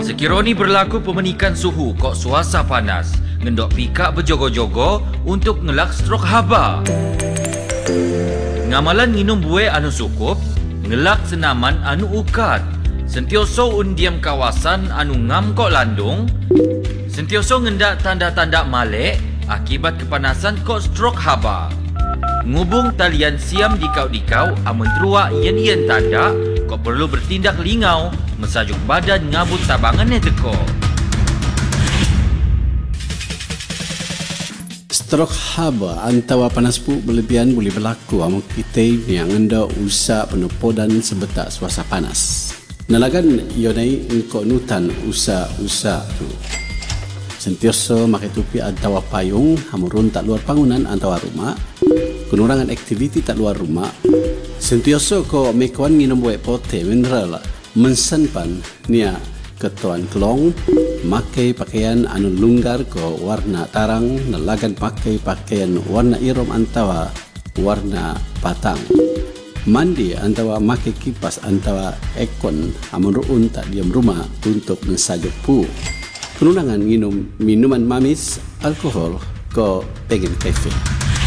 Sekiranya berlaku pemenikan suhu kok suasa panas, ngendok pika berjogo-jogo untuk ngelak strok haba. Ngamalan minum buih anu cukup, ngelak senaman anu ukat, sentioso undiam kawasan anu ngam kok landung, sentioso ngendak tanda-tanda malek akibat kepanasan kok strok haba. Ngubung talian siam dikau-dikau amun teruak yen-yen tanda kok perlu bertindak lingau mensajuk badan ngabut tabangannya teko. Strok haba antawa panas pu berlebihan boleh berlaku amun kita yang anda usah penupodan sebetak suasa panas. Nalagan yonai engkau nutan usah tu. Sentiasa makai tupi antawa payung hamurun tak luar bangunan antawa rumah. Kunurangan aktiviti tak luar rumah. Sentiasa ko mekawan minum buat pote mineral mensanpan nia ketuan kelong makai pakaian anu lunggar ko warna tarang nalagan pakai pakaian warna irom antawa warna patang. Mandi antawa makai kipas antawa ekon amun ruun tak diam rumah untuk mensajuk pu. Kunurangan minum minuman manis alkohol ko pengen kafe.